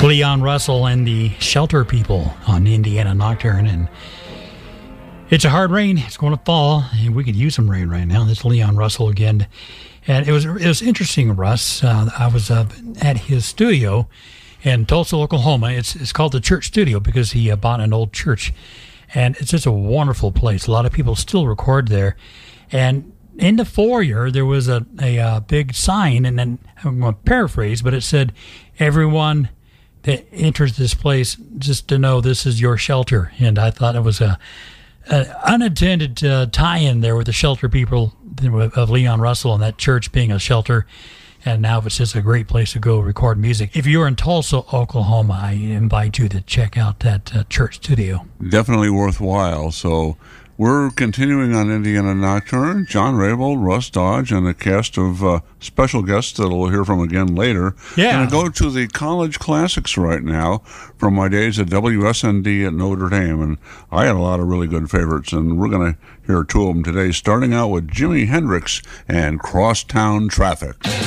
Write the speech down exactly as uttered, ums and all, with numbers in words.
Leon Russell and the Shelter People on Indiana Nocturne. And it's a hard rain. It's going to fall, and we could use some rain right now. This is Leon Russell again. And it was it was interesting, Russ. Uh, I was uh, at his studio in Tulsa, Oklahoma. It's it's called the Church Studio because he uh, bought an old church. And it's just a wonderful place. A lot of people still record there. And in the foyer, there was a, a, a big sign, and then I'm going to paraphrase, but it said, everyone that enters this place, just to know this is your shelter. And I thought it was a, a unintended uh, tie-in there with the Shelter People of Leon Russell and that church being a shelter. And now it's just a great place to go record music. If you're in Tulsa, Oklahoma, I invite you to check out that uh, church studio. Definitely worthwhile. So we're continuing on Indiana Nocturne. John Raybould, Russ Dodge, and a cast of uh, special guests that we'll hear from again later. Yeah. And go to the college classics right now from my days at W S N D at Notre Dame. And I had a lot of really good favorites, and we're going to hear two of them today, starting out with Jimi Hendrix and Crosstown Traffic.